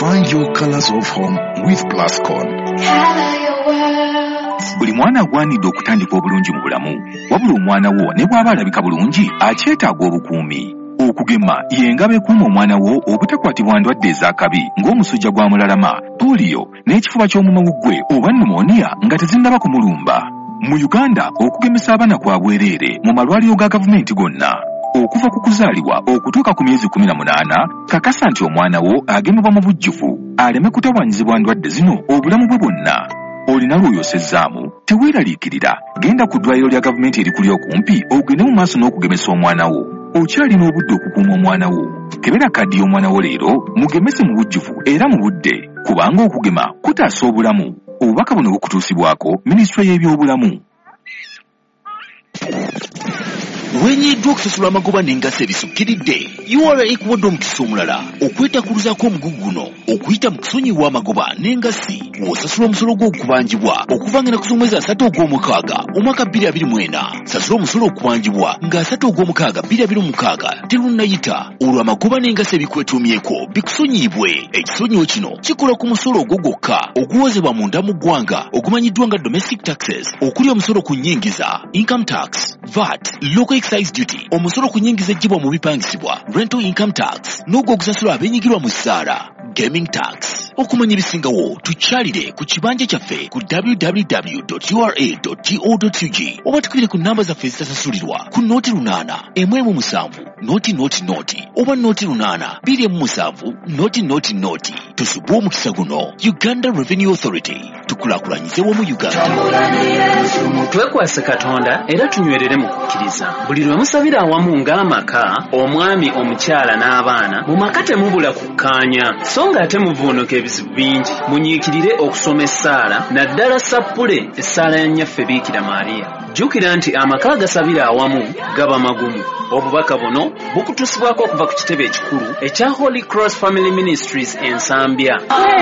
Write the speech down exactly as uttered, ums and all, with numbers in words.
Find your colors of home with Plascon. Buli mwana agwanidde okutandika obulungi mu bulamu, wabula omwana wo ne bw'aba alabika bulungi akyetaaga obukuumi. Okugema y'engabo ekuuma omwana wo obutakwatibwa ndwadde ez'akabi ng'omusujja gwa mulalama, polio n'ekifuba ky'omumawuggwe oba pneumonia nga tezinnaba kumulumba. Mu Uganda okugemesa abaana kwa bwereere mu malwaliro ga gavumenti gonna. Okuva ku kuzaalibwa okutuuka ku myezi kumi na munaana, kakasa nti omwana wo agemebwa mu bujjuvu aleme kutawaanyizibwa ndwadde zino obulamu bwe bwonna. Olina lw'oyosezzaamu teweeraliikirira, genda ku ddwaliro lya gavumenti erikuli okumpi ogende mu maaso n'okugemesa omwana wo. Okyalina obudde okukuuma omwana wo. Kebera kaddi y'omwana wo leero mugemese mu bujjuvu era mu budde, kubanga okugema kutaasa obulamu. Obubaka buno bukutuusibwako Minisitule y'ebyobulamu. Wenyiddwa okusasula amagoba n'engaso ebisukkiridde, U R A ekuwadde omukisa omulala okwetakuluzaako omugugu guno okuyita mu kusonyiwa amagoba n'engasi w'osasula omusolo gw'okubanjibwa okuvangira ku mwezi asatu ogw'omukaaga omwaka bbiri abiri mu ena. Sasula omusolo okubanjibwa nga asatu ogw'omukaaga bbiri abiri mu mukaaga terunnayita olwo amagoba n'engasi ebikwetuumyeko bikusonyiibwe. Ekisonyiwo kino kikola ku musolo ogwo gwokka oguwozebwa munda mu ggwanga ogumanyiddwa nga domestic taxes, okuli omusolo ku nnyingiza income tax, V A T, local excise duty, omusolo ku nnyingiza ejjibwa mu bipangisibwa rental income tax, n'ogwo ogusasula abenyigirwa mu ssaala gaming tax. Okumanya ebisingawo tukyalire ku kibanja kyaffe ku w w w dot u r a dot go dot u g oba tukubire ku nnamba zaffe ezitasasulirwa ku nooti lunaana emu emu musanvu nooti nooti nooti oba nooti lunaana bbiri emu musanvu nooti nooti nooti. Tusubwe omukisa guno. Uganda Revenue Authority, tukulaakulanyize wamu Uganda. Twekwase Katonda era tunywerere mu kukkiriza. Buli lwe musabira awamu ng'amaka, omwami, omukyala n'abaana, mu maka temubula kukkaanya so nga ate muvuunuka ebizibu bingi. Munyiikirire okusoma essaala, naddala sappule essaala ya nnyaffe Biikira Maariya. Jjukira nti amaka agasabira awamu gaba magumu. Obubaka buno bukutusibwako okuva ku kitebe ekikulu ekya Holy Cross Family Ministries Ensambya.